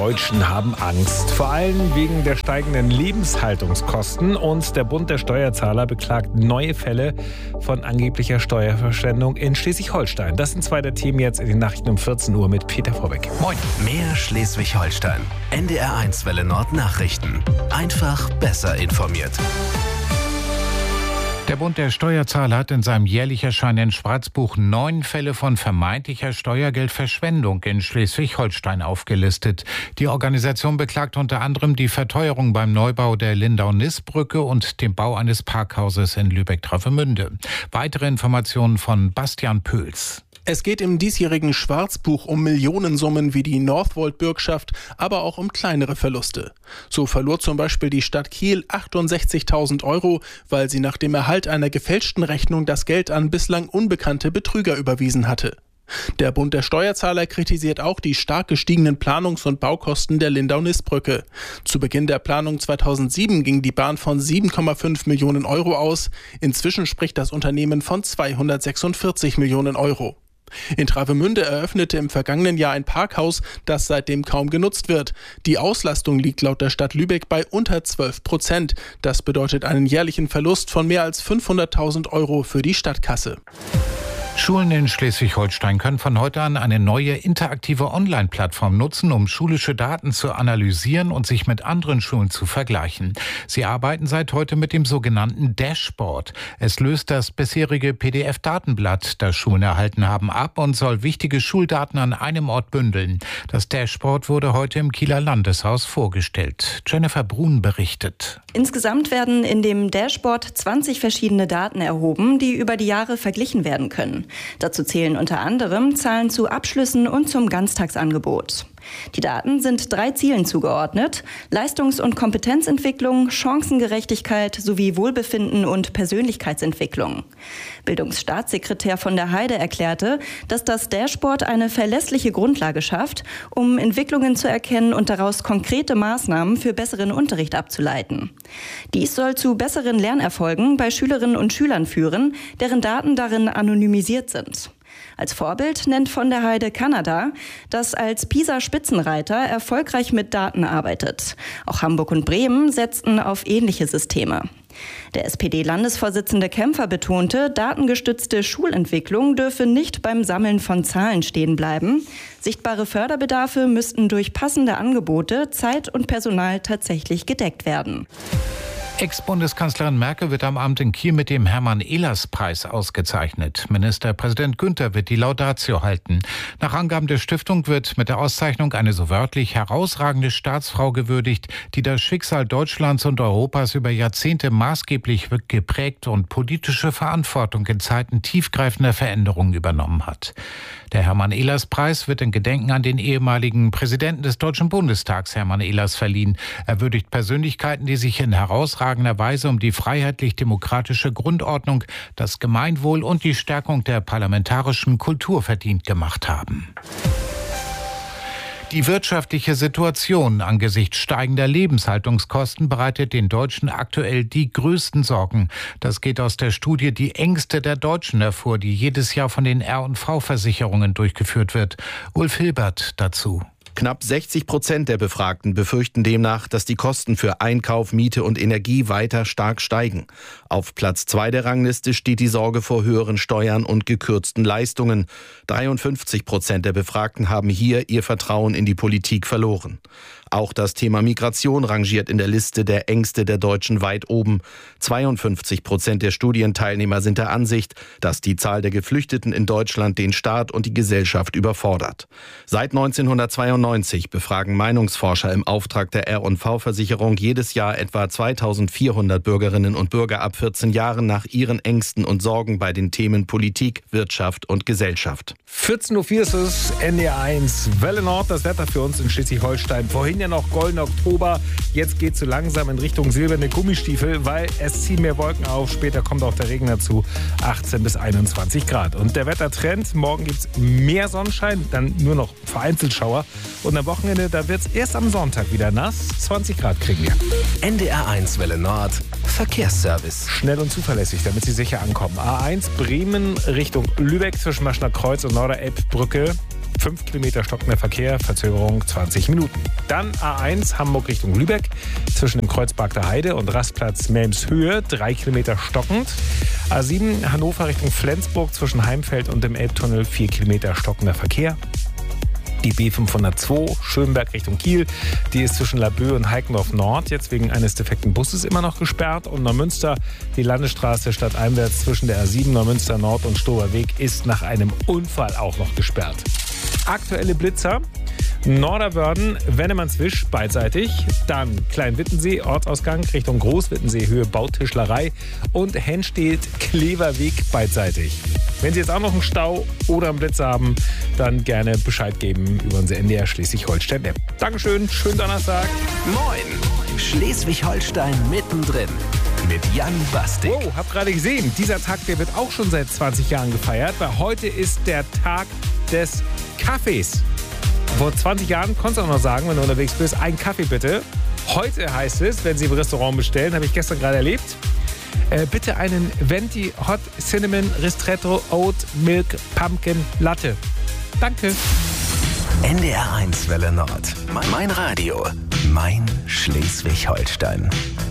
Deutschen haben Angst, vor allem wegen der steigenden Lebenshaltungskosten, und der Bund der Steuerzahler beklagt neue Fälle von angeblicher Steuerverschwendung in Schleswig-Holstein. Das sind zwei der Themen jetzt in den Nachrichten um 14 Uhr mit Peter Vorbeck. Moin. Mehr Schleswig-Holstein. NDR1 Welle Nord Nachrichten. Einfach besser informiert. Der Bund der Steuerzahler hat in seinem jährlich erscheinenden Schwarzbuch 9 Fälle von vermeintlicher Steuergeldverschwendung in Schleswig-Holstein aufgelistet. Die Organisation beklagt unter anderem die Verteuerung beim Neubau der Lindau-Nissbrücke und dem Bau eines Parkhauses in Lübeck-Travemünde. Weitere Informationen von Bastian Pöls. Es geht im diesjährigen Schwarzbuch um Millionensummen wie die Northvolt-Bürgschaft, aber auch um kleinere Verluste. So verlor zum Beispiel die Stadt Kiel 68.000 Euro, weil sie nach dem Erhalt einer gefälschten Rechnung das Geld an bislang unbekannte Betrüger überwiesen hatte. Der Bund der Steuerzahler kritisiert auch die stark gestiegenen Planungs- und Baukosten der Lindau-Nissbrücke. Zu Beginn der Planung 2007 ging die Bahn von 7,5 Millionen Euro aus. Inzwischen spricht das Unternehmen von 246 Millionen Euro. In Travemünde eröffnete im vergangenen Jahr ein Parkhaus, das seitdem kaum genutzt wird. Die Auslastung liegt laut der Stadt Lübeck bei unter 12%. Das bedeutet einen jährlichen Verlust von mehr als 500.000 Euro für die Stadtkasse. Schulen in Schleswig-Holstein können von heute an eine neue interaktive Online-Plattform nutzen, um schulische Daten zu analysieren und sich mit anderen Schulen zu vergleichen. Sie arbeiten seit heute mit dem sogenannten Dashboard. Es löst das bisherige PDF-Datenblatt, das Schulen erhalten haben, ab und soll wichtige Schuldaten an einem Ort bündeln. Das Dashboard wurde heute im Kieler Landeshaus vorgestellt. Jennifer Brun berichtet. Insgesamt werden in dem Dashboard 20 verschiedene Daten erhoben, die über die Jahre verglichen werden können. Dazu zählen unter anderem Zahlen zu Abschlüssen und zum Ganztagsangebot. Die Daten sind 3 Zielen zugeordnet: Leistungs- und Kompetenzentwicklung, Chancengerechtigkeit sowie Wohlbefinden und Persönlichkeitsentwicklung. Bildungsstaatssekretär von der Heide erklärte, dass das Dashboard eine verlässliche Grundlage schafft, um Entwicklungen zu erkennen und daraus konkrete Maßnahmen für besseren Unterricht abzuleiten. Dies soll zu besseren Lernerfolgen bei Schülerinnen und Schülern führen, deren Daten darin anonymisiert sind. Als Vorbild nennt von der Heide Kanada, das als PISA-Spitzenreiter erfolgreich mit Daten arbeitet. Auch Hamburg und Bremen setzten auf ähnliche Systeme. Der SPD-Landesvorsitzende Kämpfer betonte, datengestützte Schulentwicklung dürfe nicht beim Sammeln von Zahlen stehen bleiben. Sichtbare Förderbedarfe müssten durch passende Angebote, Zeit und Personal tatsächlich gedeckt werden. Ex-Bundeskanzlerin Merkel wird am Abend in Kiel mit dem Hermann-Ehlers-Preis ausgezeichnet. Ministerpräsident Günther wird die Laudatio halten. Nach Angaben der Stiftung wird mit der Auszeichnung eine so wörtlich herausragende Staatsfrau gewürdigt, die das Schicksal Deutschlands und Europas über Jahrzehnte maßgeblich geprägt und politische Verantwortung in Zeiten tiefgreifender Veränderungen übernommen hat. Der Hermann-Ehlers-Preis wird in Gedenken an den ehemaligen Präsidenten des Deutschen Bundestags, Hermann Ehlers, verliehen. Er würdigt Persönlichkeiten, die sich in herausragender Weise um die freiheitlich-demokratische Grundordnung, das Gemeinwohl und die Stärkung der parlamentarischen Kultur verdient gemacht haben. Die wirtschaftliche Situation angesichts steigender Lebenshaltungskosten bereitet den Deutschen aktuell die größten Sorgen. Das geht aus der Studie Die Ängste der Deutschen hervor, die jedes Jahr von den R&V-Versicherungen durchgeführt wird. Ulf Hilbert dazu. Knapp 60% der Befragten befürchten demnach, dass die Kosten für Einkauf, Miete und Energie weiter stark steigen. Auf Platz 2 der Rangliste steht die Sorge vor höheren Steuern und gekürzten Leistungen. 53% der Befragten haben hier ihr Vertrauen in die Politik verloren. Auch das Thema Migration rangiert in der Liste der Ängste der Deutschen weit oben. 52% der Studienteilnehmer sind der Ansicht, dass die Zahl der Geflüchteten in Deutschland den Staat und die Gesellschaft überfordert. Seit 1992 befragen Meinungsforscher im Auftrag der R&V-Versicherung jedes Jahr etwa 2400 Bürgerinnen und Bürger ab 14 Jahren nach ihren Ängsten und Sorgen bei den Themen Politik, Wirtschaft und Gesellschaft. 14.04 Uhr ist es, NDR1 Welle Nord, das Wetter für uns in Schleswig-Holstein. Vorhin ja noch goldener Oktober, jetzt geht es so langsam in Richtung silberne Gummistiefel, weil es ziehen mehr Wolken auf. Später kommt auch der Regen dazu, 18 bis 21 Grad. Und der Wettertrend, morgen gibt es mehr Sonnenschein, dann nur noch vereinzelt Schauer. Und am Wochenende, da wird es erst am Sonntag wieder nass, 20 Grad kriegen wir. NDR1 Welle Nord, Verkehrsservice. Schnell und zuverlässig, damit Sie sicher ankommen. A1 Bremen Richtung Lübeck zwischen Maschner Kreuz und Norderelbbrücke. 5 Kilometer stockender Verkehr, Verzögerung 20 Minuten. Dann A1 Hamburg Richtung Lübeck zwischen dem Kreuzberg der Heide und Rastplatz Melmshöhe, 3 Kilometer stockend. A7 Hannover Richtung Flensburg zwischen Heimfeld und dem Elbtunnel, 4 Kilometer stockender Verkehr. Die B502 Schönberg Richtung Kiel, die ist zwischen Laboe und Heikendorf Nord jetzt wegen eines defekten Busses immer noch gesperrt. Und Neumünster, die Landesstraße stadteinwärts zwischen der A7 Neumünster Nord und Stoberweg ist nach einem Unfall auch noch gesperrt. Aktuelle Blitzer: Norderwörden, Wennemannswisch beidseitig, dann Kleinwittensee, Ortsausgang Richtung Großwittensee, Höhe Bautischlerei und Henstedt-Kleverweg beidseitig. Wenn Sie jetzt auch noch einen Stau oder einen Blitz haben, dann gerne Bescheid geben über unsere NDR Schleswig-Holstein-App. Dankeschön, schönen Donnerstag. Moin! Schleswig-Holstein mittendrin mit Jan Bastik. Wow, hab gerade gesehen, dieser Tag, der wird auch schon seit 20 Jahren gefeiert, weil heute ist der Tag des Kaffees. Vor 20 Jahren konntest du auch noch sagen, wenn du unterwegs bist, einen Kaffee bitte. Heute heißt es, wenn Sie im Restaurant bestellen, habe ich gestern gerade erlebt, bitte einen Venti Hot Cinnamon Ristretto Oat Milk Pumpkin Latte. Danke. NDR 1 Welle Nord. Mein Radio. Mein Schleswig-Holstein.